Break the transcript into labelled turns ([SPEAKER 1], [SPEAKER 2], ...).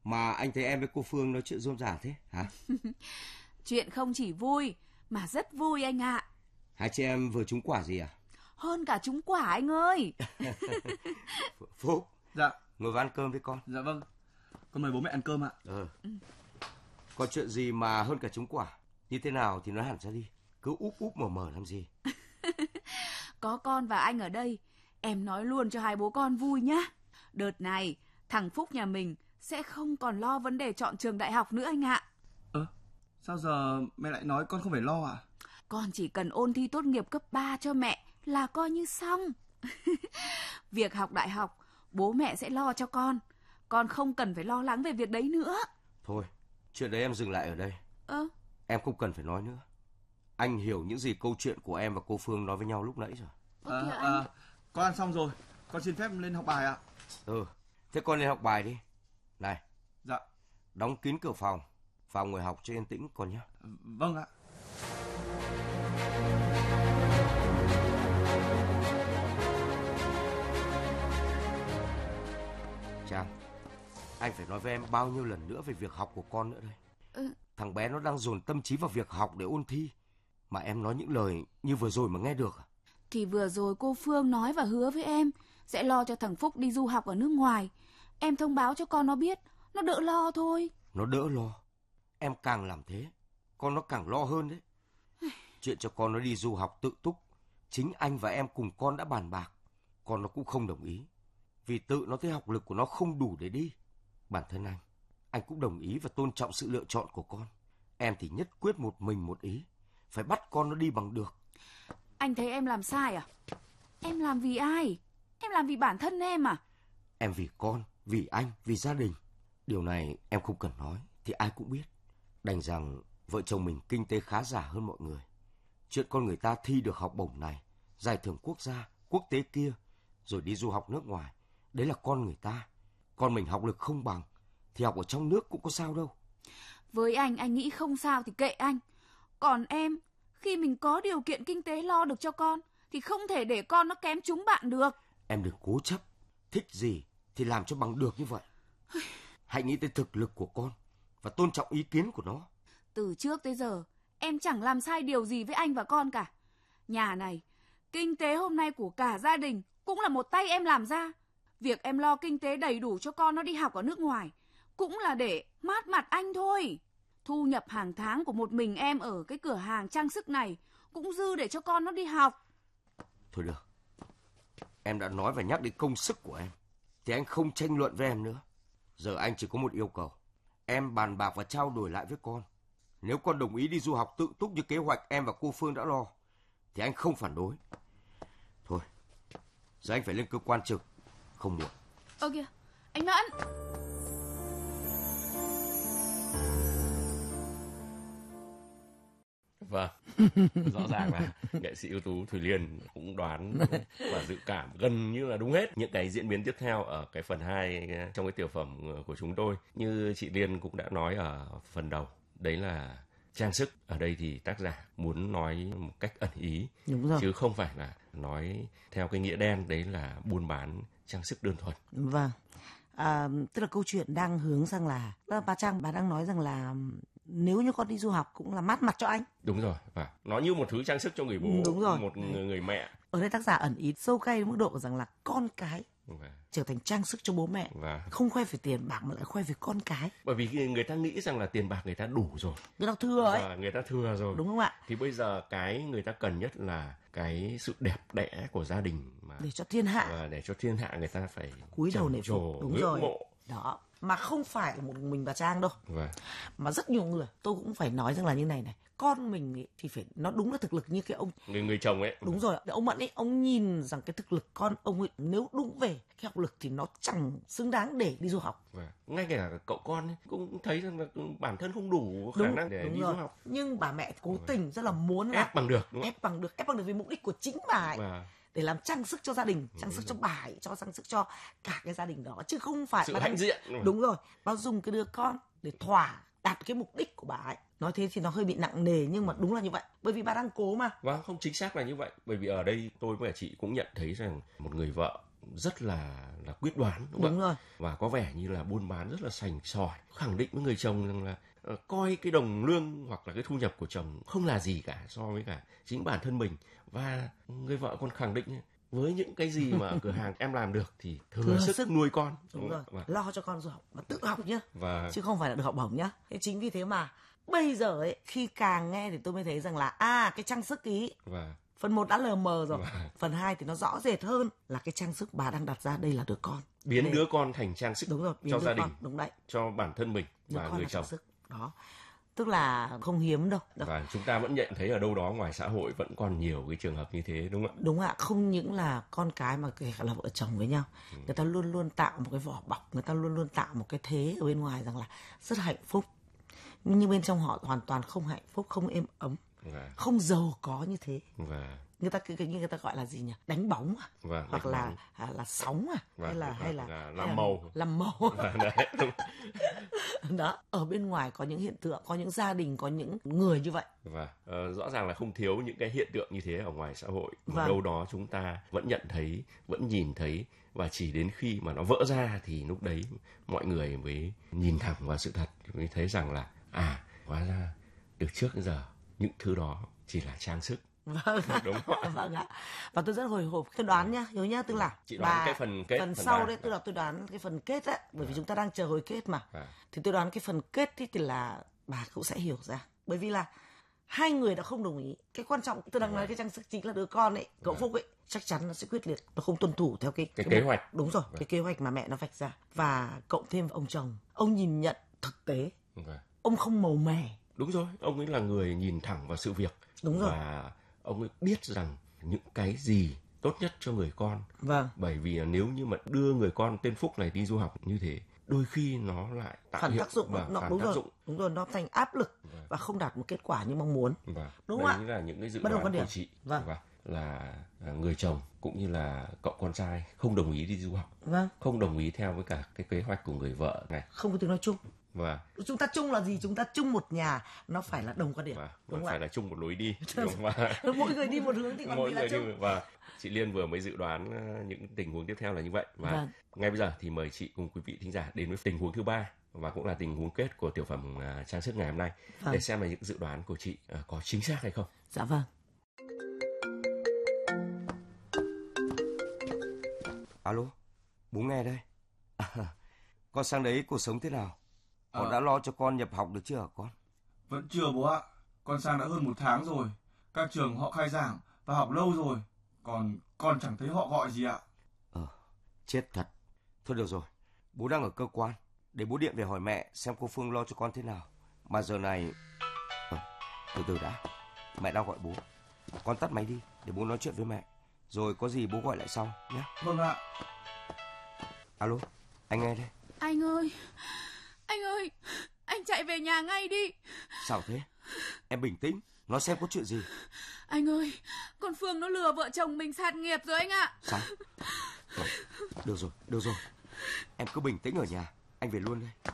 [SPEAKER 1] Mà anh thấy em với cô Phương nói chuyện rôm rả thế hả?
[SPEAKER 2] Chuyện không chỉ vui mà rất vui anh ạ.
[SPEAKER 1] Hai chị em vừa trúng quả gì à?
[SPEAKER 2] Hơn cả trúng quả anh ơi.
[SPEAKER 1] Phúc.
[SPEAKER 3] Dạ.
[SPEAKER 1] Ngồi vào ăn cơm với con.
[SPEAKER 3] Dạ vâng. Con mời bố mẹ ăn cơm ạ.
[SPEAKER 1] Có chuyện gì mà hơn cả trúng quả? Như thế nào thì nói hẳn ra đi. Cứ úp úp mở mở làm gì?
[SPEAKER 2] Có con và anh ở đây, em nói luôn cho hai bố con vui nhá. Đợt này, thằng Phúc nhà mình sẽ không còn lo vấn đề chọn trường đại học nữa anh ạ.
[SPEAKER 3] Sao giờ mẹ lại nói con không phải lo à?
[SPEAKER 2] Con chỉ cần ôn thi tốt nghiệp cấp 3 cho mẹ là coi như xong. Việc học đại học, bố mẹ sẽ lo cho con. Con không cần phải lo lắng về việc đấy nữa.
[SPEAKER 1] Thôi, chuyện đấy em dừng lại ở đây. Em không cần phải nói nữa. Anh hiểu những gì câu chuyện của em và cô Phương nói với nhau lúc nãy rồi.
[SPEAKER 3] Con ăn xong rồi. Con xin phép lên học bài ạ.
[SPEAKER 1] Thế con lên học bài đi. Này.
[SPEAKER 3] Dạ.
[SPEAKER 1] Đóng kín cửa phòng. Vào ngồi học cho yên tĩnh con nhé.
[SPEAKER 3] Vâng ạ.
[SPEAKER 1] Trang, anh phải nói với em bao nhiêu lần nữa về việc học của con nữa đây. Thằng bé nó đang dồn tâm trí vào việc học để ôn thi. Mà em nói những lời như vừa rồi mà nghe được à?
[SPEAKER 2] Thì vừa rồi cô Phương nói và hứa với em sẽ lo cho thằng Phúc đi du học ở nước ngoài. Em thông báo cho con nó biết, nó đỡ lo thôi.
[SPEAKER 1] Nó đỡ lo. Em càng làm thế, con nó càng lo hơn đấy. Chuyện cho con nó đi du học tự túc, chính anh và em cùng con đã bàn bạc. Con nó cũng không đồng ý. Vì tự nó thấy học lực của nó không đủ để đi. Bản thân anh cũng đồng ý và tôn trọng sự lựa chọn của con. Em thì nhất quyết một mình một ý, phải bắt con nó đi bằng được.
[SPEAKER 2] Anh thấy em làm sai à? Em làm vì ai? Em làm vì bản thân em à?
[SPEAKER 1] Em vì con, vì anh, vì gia đình. Điều này em không cần nói thì ai cũng biết. Đành rằng vợ chồng mình kinh tế khá giả hơn mọi người. Chuyện con người ta thi được học bổng này, giải thưởng quốc gia, quốc tế kia, rồi đi du học nước ngoài, đấy là con người ta. Con mình học lực không bằng thì học ở trong nước cũng có sao đâu.
[SPEAKER 2] Với anh nghĩ không sao thì kệ anh. Còn em, khi mình có điều kiện kinh tế lo được cho con thì không thể để con nó kém chúng bạn được.
[SPEAKER 1] Em đừng cố chấp, thích gì thì làm cho bằng được như vậy. Hãy nghĩ tới thực lực của con và tôn trọng ý kiến của nó.
[SPEAKER 2] Từ trước tới giờ, em chẳng làm sai điều gì với anh và con cả. Nhà này, kinh tế hôm nay của cả gia đình cũng là một tay em làm ra. Việc em lo kinh tế đầy đủ cho con nó đi học ở nước ngoài cũng là để mát mặt anh thôi. Thu nhập hàng tháng của một mình em ở cái cửa hàng trang sức này cũng dư để cho con nó đi học.
[SPEAKER 1] Thôi được, em đã nói và nhắc đến công sức của em thì anh không tranh luận với em nữa. Giờ anh chỉ có một yêu cầu. Em bàn bạc và trao đổi lại với con. Nếu con đồng ý đi du học tự túc như kế hoạch em và cô Phương đã lo thì anh không phản đối. Thôi, giờ anh phải lên cơ quan trực, không muộn.
[SPEAKER 2] Kìa, anh Mẫn.
[SPEAKER 4] Vâng, rõ ràng là nghệ sĩ ưu tú Thùy Liên cũng đoán và dự cảm gần như là đúng hết những cái diễn biến tiếp theo ở cái phần 2 trong cái tiểu phẩm của chúng tôi. Như chị Liên cũng đã nói ở phần đầu, đấy là trang sức. Ở đây thì tác giả muốn nói một cách ẩn ý, chứ không phải là nói theo cái nghĩa đen, đấy là buôn bán trang sức đơn thuần.
[SPEAKER 5] Vâng, tức là câu chuyện đang hướng sang là bà Trang, bà đang nói rằng là nếu như con đi du học cũng là mát mặt cho anh.
[SPEAKER 4] Đúng rồi, và nó như một thứ trang sức cho người bố,
[SPEAKER 5] đúng rồi.
[SPEAKER 4] một người mẹ.
[SPEAKER 5] Ở đây tác giả ẩn ý sâu cay đến mức độ rằng là con cái trở thành trang sức cho bố mẹ. Không khoe về tiền bạc mà lại khoe về con cái.
[SPEAKER 4] Bởi vì người ta nghĩ rằng là tiền bạc người ta đủ rồi,
[SPEAKER 5] người ta thừa ấy.
[SPEAKER 4] Người ta thừa rồi,
[SPEAKER 5] đúng không ạ?
[SPEAKER 4] Thì bây giờ cái người ta cần nhất là cái sự đẹp đẽ của gia đình mà
[SPEAKER 5] để cho thiên hạ.
[SPEAKER 4] Và để cho thiên hạ người ta phải
[SPEAKER 5] cúi đầu nể phục. Đúng rồi.
[SPEAKER 4] Mộ.
[SPEAKER 5] Đó. Mà không phải là một mình bà Trang đâu. Mà rất nhiều người, tôi cũng phải nói rằng là như này. Con mình ấy, thì phải, nó đúng là thực lực như cái ông
[SPEAKER 4] người chồng ấy.
[SPEAKER 5] Đúng rồi, ông Mẫn ấy, ông nhìn rằng cái thực lực con ông ấy nếu đúng về cái học lực thì nó chẳng xứng đáng để đi du học.
[SPEAKER 4] Ngay cả cậu con ấy, cũng thấy rằng là bản thân không đủ khả năng để đi du học.
[SPEAKER 5] Nhưng bà mẹ cố tình rất là muốn
[SPEAKER 4] ép bằng được,
[SPEAKER 5] ép bằng được vì mục đích của chính bà ấy. Để làm trang sức cho gia đình, trang sức cho bà ấy, cho trang sức cho cả cái gia đình đó, chứ không phải
[SPEAKER 4] sự hãnh diện.
[SPEAKER 5] Đúng rồi, bà dùng cái đứa con để đạt cái mục đích của bà ấy. Nói thế thì nó hơi bị nặng nề, nhưng mà đúng là như vậy, bởi vì bà đang cố mà.
[SPEAKER 4] Không, chính xác là như vậy. Bởi vì ở đây tôi và chị cũng nhận thấy rằng một người vợ rất là quyết đoán,
[SPEAKER 5] đúng rồi.
[SPEAKER 4] Và có vẻ như là buôn bán rất là sành sỏi, khẳng định với người chồng rằng là coi cái đồng lương hoặc là cái thu nhập của chồng không là gì cả so với cả chính bản thân mình. Và người vợ còn khẳng định với những cái gì mà ở cửa hàng em làm được thì thừa sức nuôi con.
[SPEAKER 5] Đúng rồi. Lo cho con du học và tự học nhá. Chứ không phải là được học bổng nhá. Thế chính vì thế mà bây giờ ấy, khi càng nghe thì tôi mới thấy rằng là cái trang sức ý. Phần 1 đã lờ mờ rồi. Phần 2 thì nó rõ rệt hơn là cái trang sức bà đang đặt ra đây là đứa con.
[SPEAKER 4] Biến đứa con thành trang sức.
[SPEAKER 5] Đúng rồi,
[SPEAKER 4] cho gia đình,
[SPEAKER 5] đúng đấy.
[SPEAKER 4] cho bản thân mình và người chồng.
[SPEAKER 5] Đó. Tức là không hiếm đâu.
[SPEAKER 4] Và chúng ta vẫn nhận thấy ở đâu đó ngoài xã hội vẫn còn nhiều cái trường hợp như thế, đúng không ạ?
[SPEAKER 5] Đúng ạ, không những là con cái mà kể cả là vợ chồng với nhau. Người ta luôn luôn tạo một cái vỏ bọc, người ta luôn luôn tạo một cái thế ở bên ngoài rằng là rất hạnh phúc. Nhưng bên trong họ hoàn toàn không hạnh phúc, không êm ấm, không giàu có như thế. Người ta như người ta gọi là gì nhỉ? Đánh bóng hoặc là sóng hay là làm màu. Đó, ở bên ngoài có những hiện tượng, có những gia đình, có những người như vậy.
[SPEAKER 4] Rõ ràng là không thiếu những cái hiện tượng như thế ở ngoài xã hội mà đâu đó chúng ta vẫn nhận thấy, vẫn nhìn thấy, và chỉ đến khi mà nó vỡ ra thì lúc đấy mọi người mới nhìn thẳng vào sự thật, mới thấy rằng là hóa ra từ trước đến giờ những thứ đó chỉ là trang sức. Đúng không?
[SPEAKER 5] Vâng ạ. Và tôi rất hồi hộp tôi đoán nhá, Hiếu nhá, tức là
[SPEAKER 4] chị đoán cái phần kết,
[SPEAKER 5] phần sau đấy, tức là tôi đoán cái phần kết đấy, bởi vì chúng ta đang chờ hồi kết mà. Thì tôi đoán cái phần kết thì là bà cũng sẽ hiểu ra, bởi vì là hai người đã không đồng ý. Cái quan trọng tôi đang nói cái trang sức chính là đứa con ấy, cậu Phúc ấy, chắc chắn nó sẽ quyết liệt, nó không tuân thủ theo cái
[SPEAKER 4] kế hoạch.
[SPEAKER 5] Đúng rồi, cái kế hoạch mà mẹ nó vạch ra. Và cộng thêm ông chồng, ông nhìn nhận thực tế, ông không màu mè.
[SPEAKER 4] Đúng rồi, ông ấy là người nhìn thẳng vào sự việc.
[SPEAKER 5] Đúng rồi.
[SPEAKER 4] Và ông ấy biết rằng những cái gì tốt nhất cho người con. Bởi vì nếu như mà đưa người con tên Phúc này đi du học như thế, đôi khi nó lại tạo
[SPEAKER 5] phản tác dụng. Đúng rồi, nó thành áp lực và không đạt một kết quả như mong muốn. Đúng không ạ?
[SPEAKER 4] Đấy là những cái dự đoán của chị. Là người chồng cũng như là cậu con trai không đồng ý đi du học, không đồng ý theo với cả cái kế hoạch của người vợ này,
[SPEAKER 5] không có tiếng nói chung. Chúng ta chung là gì? Chúng ta chung một nhà, nó phải là đồng quan điểm.
[SPEAKER 4] Đúng phải là chung một lối đi.
[SPEAKER 5] Mỗi người đi một hướng thì còn gì là chung.
[SPEAKER 4] Và chị Liên vừa mới dự đoán những tình huống tiếp theo là như vậy. Và ngay bây giờ thì mời chị cùng quý vị thính giả đến với tình huống thứ 3 và cũng là tình huống kết của tiểu phẩm trang sức ngày hôm nay, để xem là những dự đoán của chị có chính xác hay không.
[SPEAKER 5] Dạ vâng.
[SPEAKER 1] Alo, bố nghe đây. Con sang đấy cuộc sống thế nào? Họ đã lo cho con nhập học được chưa hả con?
[SPEAKER 3] Vẫn chưa bố ạ. Con sang đã hơn 1 tháng rồi. Các trường họ khai giảng và học lâu rồi. Còn con chẳng thấy họ gọi gì ạ.
[SPEAKER 1] Chết thật. Thôi được rồi, bố đang ở cơ quan. Để bố điện về hỏi mẹ xem cô Phương lo cho con thế nào. Mà giờ này... từ từ đã. Mẹ đang gọi bố. Con tắt máy đi để bố nói chuyện với mẹ. Rồi có gì bố gọi lại sau nhé.
[SPEAKER 3] Vâng ạ.
[SPEAKER 1] Alo, anh nghe đây.
[SPEAKER 2] Anh ơi, anh chạy về nhà ngay đi.
[SPEAKER 1] Sao thế? Em bình tĩnh, nói xem có chuyện gì.
[SPEAKER 2] Anh ơi, con Phương nó lừa vợ chồng mình sạt nghiệp rồi anh ạ.
[SPEAKER 1] Sao? Được rồi. Em cứ bình tĩnh ở nhà, anh về luôn đây.